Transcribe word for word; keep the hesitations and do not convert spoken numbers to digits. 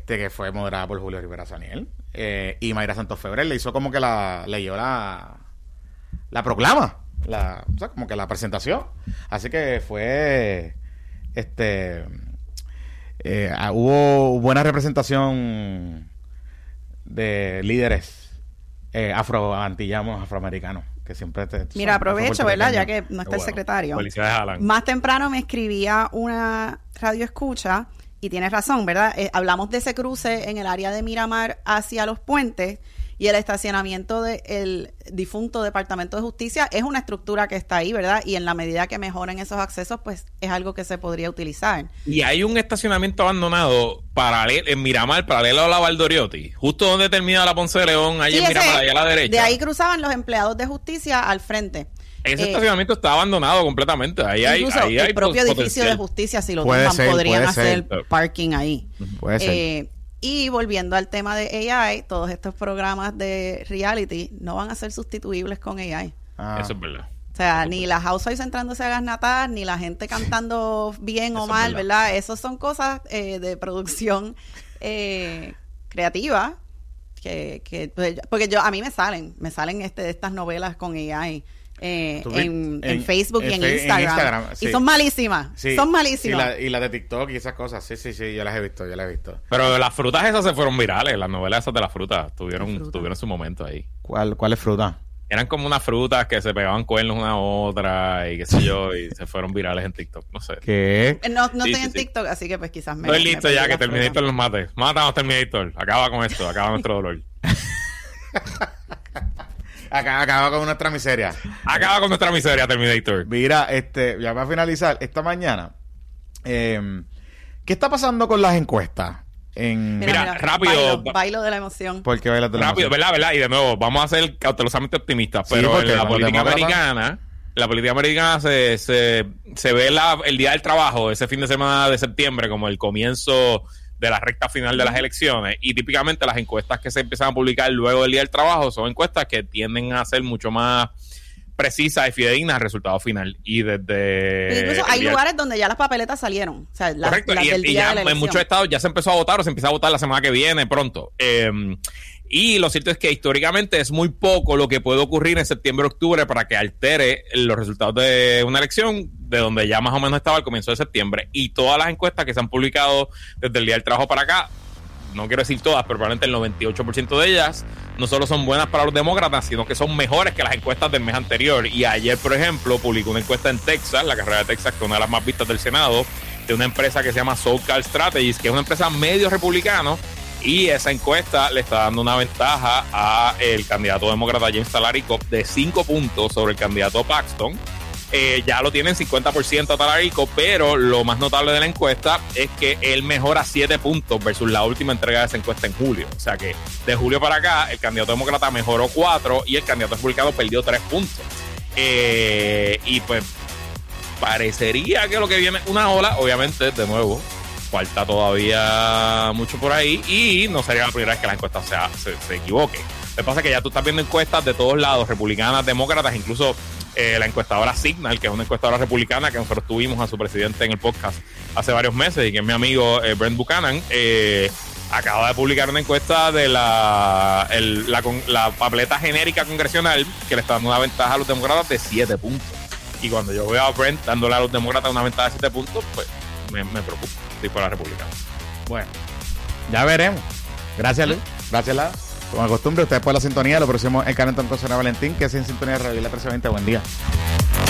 este que fue moderada por Julio Rivera Saniel. Eh, y Mayra Santos Febres le hizo como que la... leyó la... la proclama. La, o sea, como que la presentación. Así que fue... Este... Eh, hubo buena representación de líderes eh, afroantillanos, afroamericanos, que siempre te, mira, aprovecho, ¿verdad? Ya que no está el bueno. secretario. Felicidades, Alan. Más temprano me escribía una radio escucha, y tienes razón, ¿verdad? Eh, hablamos de ese cruce en el área de Miramar hacia los puentes, y el estacionamiento del difunto Departamento de Justicia es una estructura que está ahí, ¿verdad? Y en la medida que mejoren esos accesos, pues es algo que se podría utilizar. Y hay un estacionamiento abandonado paralelo en Miramar, paralelo a la Valdoriotti, justo donde termina la Ponce de León, ahí Sí, en ese, Miramar, allá a la derecha. De ahí cruzaban los empleados de justicia al frente. Ese eh, estacionamiento está abandonado completamente. Ahí hay, incluso ahí hay el propio potencial. edificio de justicia, si lo Puede dejan, ser, podrían puede hacer ser. parking ahí. Puede ser. Eh, y volviendo al tema de A I, todos estos programas de reality no van a ser sustituibles con A I. Ah. Eso es verdad. O sea, ni las housewives entrándose a gasnatar, ni la gente cantando bien Eso o es mal, verdad. ¿verdad? Esas son cosas eh, de producción eh, creativa. Que, que pues, porque yo a mí me salen, me salen este estas novelas con A I. Eh, Tú en, vi- en en- Facebook en y en fe- en Instagram, Instagram, sí. y son malísimas, Sí. son Y malísimas. la, y la de TikTok y esas cosas. Sí, sí, sí. Yo las he visto, yo las he visto. Pero las frutas esas se fueron virales. Las novelas esas de las frutas tuvieron, ¿Qué fruta? tuvieron su momento ahí. ¿Cuál, cuál es fruta? Eran como unas frutas que se pegaban cuernos una a otra y qué sé yo, y se fueron virales en TikTok. No sé. ¿Qué? Eh, No, no Sí, estoy sí, en sí. TikTok, así que pues quizás me... Estoy me listo perdí ya, la que fruta. Terminator nos mate. Mátanos, Terminator. Acaba con esto, acaba nuestro dolor. Acá, acaba con nuestra miseria. Acaba con nuestra miseria, Terminator. Mira, este, ya para finalizar, esta mañana, eh, ¿qué está pasando con las encuestas? En... Mira, rápido. Bailo, bailo de la emoción. ¿Por qué bailas de la Rápido, emoción? ¿verdad? ¿verdad? Y de nuevo, vamos a ser cautelosamente optimistas, Sí, pero porque en la con los política demócratas- americana, la política americana se, se, se ve la, el día del trabajo, ese fin de semana de septiembre, como el comienzo de la recta final de las elecciones, y típicamente las encuestas que se empiezan a publicar luego del día del trabajo son encuestas que tienden a ser mucho más precisas y fidedignas al resultado final. Y desde Pero incluso el hay día- lugares donde ya las papeletas salieron. O sea, las, Correcto, las y, del y día ya de la en elección. muchos estados ya se empezó a votar o se empieza a votar la semana que viene pronto. Eh, y lo cierto es que históricamente es muy poco lo que puede ocurrir en septiembre o octubre para que altere los resultados de una elección de donde ya más o menos estaba al comienzo de septiembre. Y todas las encuestas que se han publicado desde el día del trabajo para acá, no quiero decir todas, pero probablemente el noventa y ocho por ciento de ellas no solo son buenas para los demócratas, sino que son mejores que las encuestas del mes anterior. Y ayer, por ejemplo, publicó una encuesta en Texas, la carrera de Texas, que es una de las más vistas del Senado, de una empresa que se llama SoCal Strategies, que es una empresa medio republicano, y esa encuesta le está dando una ventaja a el candidato demócrata James Talarico de cinco puntos sobre el candidato Paxton. Eh, ya lo tienen cincuenta por ciento a Talarico, pero lo más notable de la encuesta es que él mejora siete puntos versus la última entrega de esa encuesta en julio. O sea que de julio para acá el candidato demócrata mejoró cuatro y el candidato republicano perdió tres puntos. Eh, y pues parecería que lo que viene es una ola, obviamente, de nuevo, falta todavía mucho por ahí y no sería la primera vez que las encuestas se, se, se equivoquen. Lo que pasa es que ya tú estás viendo encuestas de todos lados, republicanas, demócratas, incluso eh, la encuestadora Signal, que es una encuestadora republicana que nosotros tuvimos a su presidente en el podcast hace varios meses y que es mi amigo eh, Brent Buchanan, eh, acaba de publicar una encuesta de la, el, la, la papeleta genérica congresional que le está dando una ventaja a los demócratas de siete puntos. Y cuando yo veo a Brent dándole a los demócratas una ventaja de siete puntos, pues me, me preocupa. Estoy por la republicana. Bueno, ya veremos. Gracias, Luis. Gracias, La. Como de costumbre, ustedes por la sintonía. Lo próximo, el canal Antonio Valentín, que es en sintonía de Radio Isla trece veinte. Buen día.